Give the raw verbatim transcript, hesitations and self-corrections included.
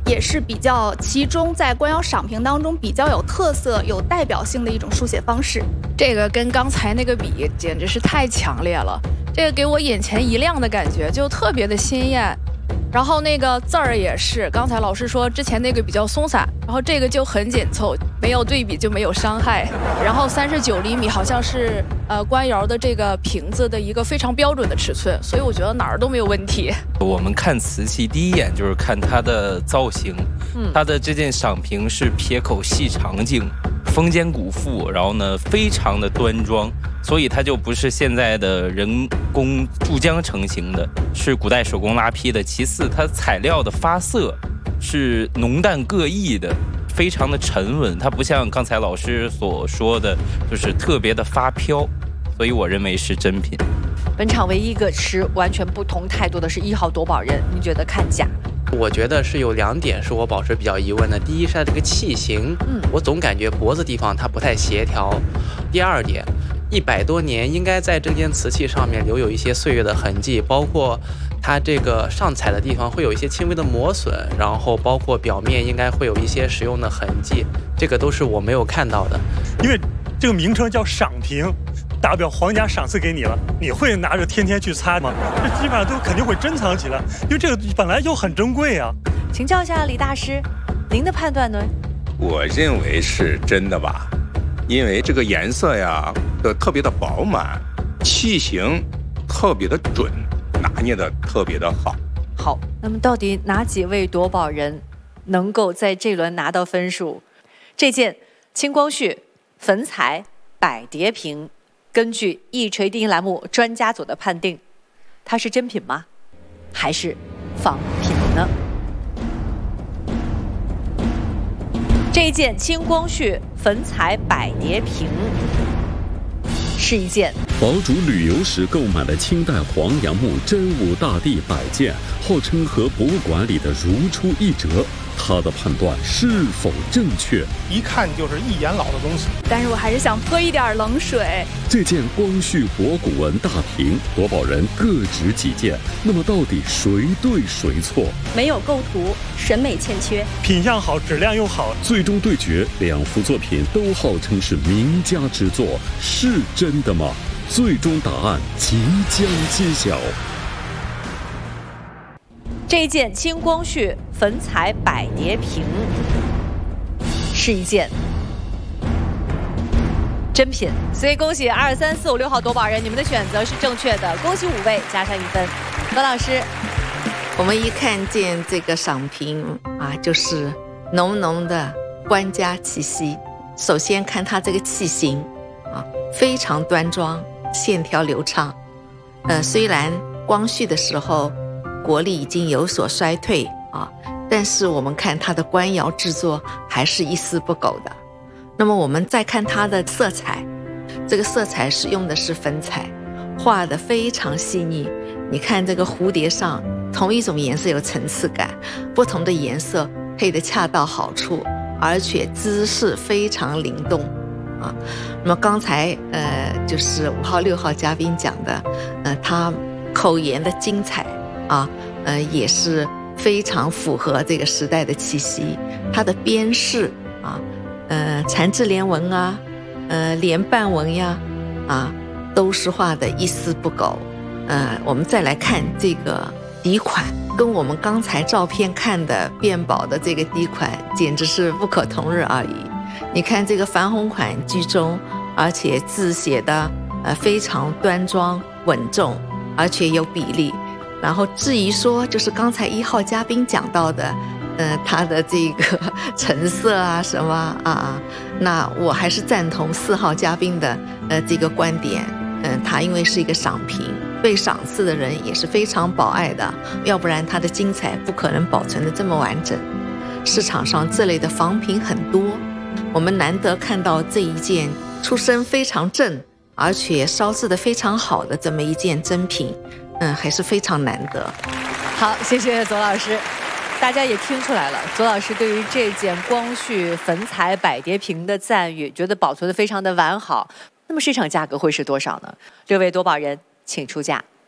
也是比较其中在官窑赏评当中比较有特色、有代表性的一种书写方式。 这个跟刚才那个比，简直是太强烈了。这个给我眼前一亮的感觉，就特别的鲜艳。然后那个字儿也是，刚才老师说之前那个比较松散，然后这个就很紧凑，没有对比就没有伤害。然后三十九厘米好像是呃官窑的这个瓶子的一个非常标准的尺寸，所以我觉得哪儿都没有问题。 我们看瓷器第一眼就是看它的造型，嗯，它的这件赏瓶是撇口细长颈，风间古腹，然后呢非常的端庄，所以它就不是现在的人工注浆成型的，是古代手工拉坯的。其次，它材料的发色是浓淡各异的，非常的沉稳，它不像刚才老师所说的，就是特别的发飘，所以我认为是真品。 本场唯一一个持完全不同态度的是一号夺宝人，你觉得看假？ 我觉得是有两点是我保持比较疑问的。第一是它这个器型，嗯，我总感觉脖子地方它不太协调。第二点，一百多年应该在这件瓷器上面留有一些岁月的痕迹，包括它这个上彩的地方会有一些轻微的磨损，然后包括表面应该会有一些使用的痕迹，这个都是我没有看到的。 因为这个名称叫赏瓶，代表皇家赏赐给你了，你会拿着天天去擦吗？这基本上都肯定会珍藏起来，因为这个本来就很珍贵啊。 请教一下李大师，您的判断呢？ 我认为是真的吧，因为这个颜色呀，呃，特别的饱满，器型特别的准，拿捏的特别的好。 好，那么到底哪几位夺宝人能够在这轮拿到分数？这件清光绪粉彩百蝶瓶，根据一锤定音栏目专家组的判定，它是真品吗？还是仿品呢？这一件清光绪粉彩百蝶瓶是一件堡主旅游时购买的清代黄杨木真武大帝摆件，号称和博物馆里的如出一辙。他的判断是否正确？ 一看就是一眼老的东西。 但是我还是想泼一点冷水。 这件光绪博古文大瓶，夺宝人各执己见，那么到底谁对谁错？ 没有构图，审美欠缺， 品相好，质量又好。 最终对决，两幅作品都号称是名家之作，是真的吗？最终答案即将揭晓。 这一件清光绪粉彩百蝶瓶是一件真品，所以恭喜二三四五六号夺宝人，你们的选择是正确的，恭喜五位加上一分。何老师， 我们一看见这个赏瓶啊，就是浓浓的官家气息。首先看它这个器型啊，非常端庄，线条流畅。呃，虽然光绪的时候国力已经有所衰退啊，但是我们看它的官窑制作还是一丝不苟的。那么我们再看它的色彩，这个色彩是用的是粉彩，画得非常细腻。你看这个蝴蝶上，同一种颜色有层次感，不同的颜色配得恰到好处，而且姿势非常灵动啊。那么刚才呃就是五号六号嘉宾讲的，呃他口言的精彩啊，呃，也是非常符合这个时代的气息。它的边饰啊，呃，缠枝莲纹啊，呃，莲瓣纹呀，啊，都是画的一丝不苟。呃，我们再来看这个底款，跟我们刚才照片看的变宝的这个底款，简直是不可同日而语。你看这个矾红款居中，而且字写的呃非常端庄稳重，而且有比例。然后至于说就是刚才一号嘉宾讲到的呃它的这个成色啊什么啊，那我还是赞同四号嘉宾的呃这个观点。嗯、呃，它因为是一个赏瓶，被赏赐的人也是非常保爱的，要不然它的精彩不可能保存的这么完整。市场上这类的仿品很多，我们难得看到这一件出身非常正，而且烧制的非常好的这么一件真品，嗯，还是非常难得。 好，谢谢左老师。大家也听出来了，左老师对于这件光绪粉彩百蝶瓶的赞誉，觉得保存的非常的完好。那么市场价格会是多少呢？六位夺宝人请出价。